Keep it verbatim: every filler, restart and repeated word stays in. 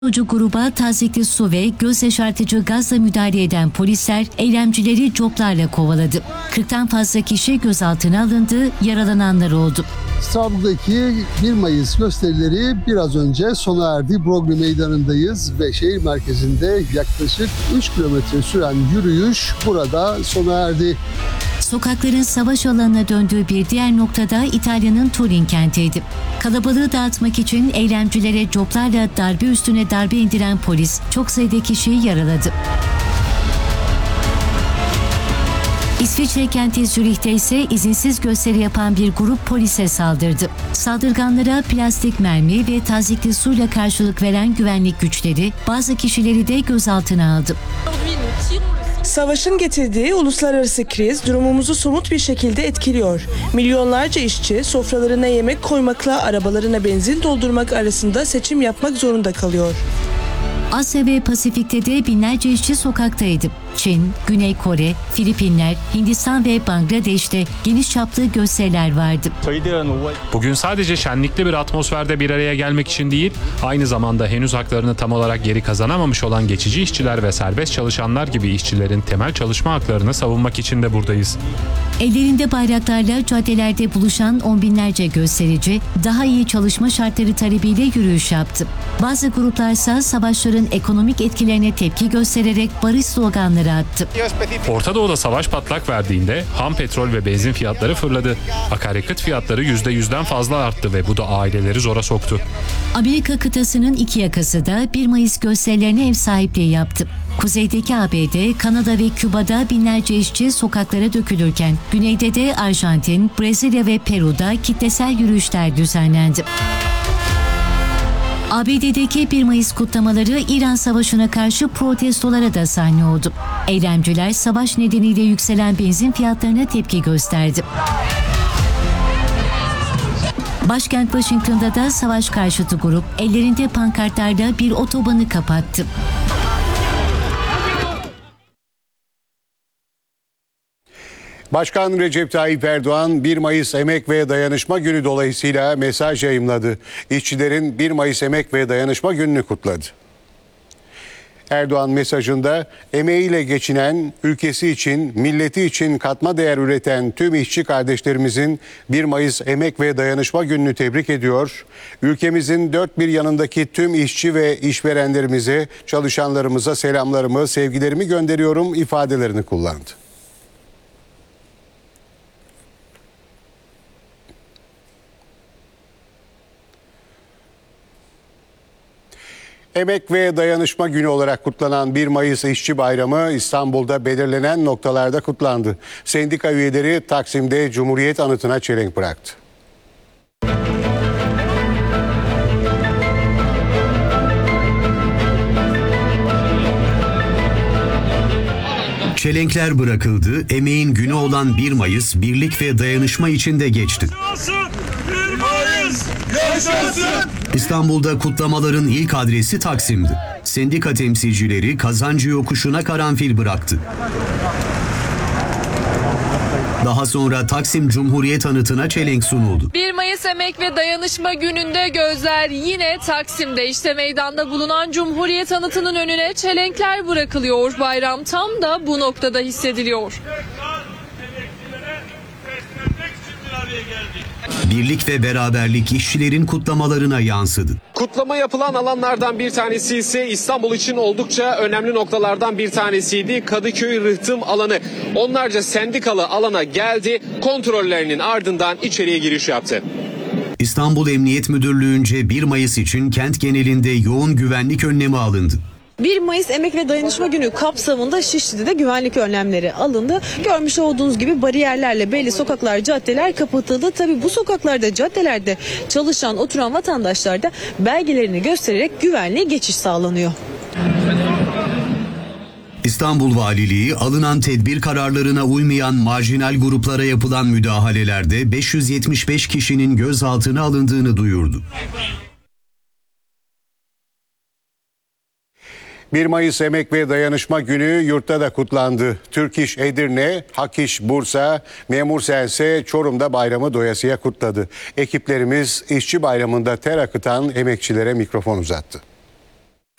Ucu gruba tazikli su ve göz yaşartıcı gazla müdahale eden polisler eylemcileri coplarla kovaladı. kırktan fazla kişi gözaltına alındı, yaralananlar oldu. İstanbul'daki bir Mayıs gösterileri biraz önce sona erdi. Broglie Meydanı'ndayız ve şehir merkezinde yaklaşık üç kilometre süren yürüyüş burada sona erdi. Sokakların savaş alanına döndüğü bir diğer noktada İtalya'nın Turin kentiydi. Kalabalığı dağıtmak için eylemcilere coplarla darbe üstüne darbe indiren polis çok sayıda kişiyi yaraladı. İsviçre kenti Zürih'te ise izinsiz gösteri yapan bir grup polise saldırdı. Saldırganlara plastik mermi ve tazikli suyla karşılık veren güvenlik güçleri bazı kişileri de gözaltına aldı. Savaşın getirdiği uluslararası kriz durumumuzu somut bir şekilde etkiliyor. Milyonlarca işçi sofralarına yemek koymakla arabalarına benzin doldurmak arasında seçim yapmak zorunda kalıyor. Asya ve Pasifik'te de binlerce işçi sokaktaydı. Çin, Güney Kore, Filipinler, Hindistan ve Bangladeş'te geniş çaplı gösteriler vardı. Bugün sadece şenlikli bir atmosferde bir araya gelmek için değil, aynı zamanda henüz haklarını tam olarak geri kazanamamış olan geçici işçiler ve serbest çalışanlar gibi işçilerin temel çalışma haklarını savunmak için de buradayız. Ellerinde bayraklarla caddelerde buluşan on binlerce gösterici daha iyi çalışma şartları talebiyle yürüyüş yaptı. Bazı gruplarsa savaşların ekonomik etkilerine tepki göstererek barış sloganları attı. Orta Doğu'da savaş patlak verdiğinde ham petrol ve benzin fiyatları fırladı. Akaryakıt fiyatları yüzde yüzden fazla arttı ve bu da aileleri zora soktu. Amerika kıtasının iki yakası da bir Mayıs gösterilerine ev sahipliği yaptı. Kuzeydeki A B D, Kanada ve Küba'da binlerce işçi sokaklara dökülürken, güneyde de Arjantin, Brezilya ve Peru'da kitlesel yürüyüşler düzenlendi. A B D'deki bir Mayıs kutlamaları İran Savaşı'na karşı protestolara da sahne oldu. Eylemciler savaş nedeniyle yükselen benzin fiyatlarına tepki gösterdi. Başkent Washington'da da savaş karşıtı grup ellerinde pankartlarla bir otobanı kapattı. Başkan Recep Tayyip Erdoğan bir Mayıs Emek ve Dayanışma Günü dolayısıyla mesaj yayımladı. İşçilerin bir Mayıs Emek ve Dayanışma Günü'nü kutladı. Erdoğan mesajında emeğiyle geçinen, ülkesi için, milleti için katma değer üreten tüm işçi kardeşlerimizin bir Mayıs Emek ve Dayanışma Günü'nü tebrik ediyor. Ülkemizin dört bir yanındaki tüm işçi ve işverenlerimize, çalışanlarımıza selamlarımı, sevgilerimi gönderiyorum ifadelerini kullandı. Emek ve Dayanışma Günü olarak kutlanan bir Mayıs İşçi Bayramı İstanbul'da belirlenen noktalarda kutlandı. Sendika üyeleri Taksim'de Cumhuriyet Anıtı'na çelenk bıraktı. Çelenkler bırakıldı, emeğin günü olan bir Mayıs birlik ve dayanışma içinde geçti. İstanbul'da kutlamaların ilk adresi Taksim'di. Sendika temsilcileri kazancı yokuşuna karanfil bıraktı. Daha sonra Taksim Cumhuriyet Anıtı'na çelenk sunuldu. bir Mayıs Emek ve Dayanışma Günü'nde gözler yine Taksim'de. İşte meydanda bulunan Cumhuriyet Anıtı'nın önüne çelenkler bırakılıyor. Bayram tam da bu noktada hissediliyor. Birlik ve beraberlik işçilerin kutlamalarına yansıdı. Kutlama yapılan alanlardan bir tanesi ise İstanbul için oldukça önemli noktalardan bir tanesiydi. Kadıköy Rıhtım alanı. Onlarca sendikalı alana geldi, kontrollerinin ardından içeriye giriş yaptı. İstanbul Emniyet Müdürlüğü'nce bir Mayıs için kent genelinde yoğun güvenlik önlemi alındı. bir Mayıs Emek ve Dayanışma Günü kapsamında Şişli'de de güvenlik önlemleri alındı. Görmüş olduğunuz gibi bariyerlerle belli sokaklar, caddeler kapatıldı. Tabii bu sokaklarda, caddelerde çalışan, oturan vatandaşlar da belgelerini göstererek güvenliğe geçiş sağlanıyor. İstanbul Valiliği alınan tedbir kararlarına uymayan marjinal gruplara yapılan müdahalelerde beş yüz yetmiş beş kişinin gözaltına alındığını duyurdu. bir Mayıs Emek ve Dayanışma Günü yurtta da kutlandı. Türk İş Edirne, Hak İş Bursa, Memur Sense Çorum'da bayramı doyasıya kutladı. Ekiplerimiz işçi bayramında ter akıtan emekçilere mikrofon uzattı.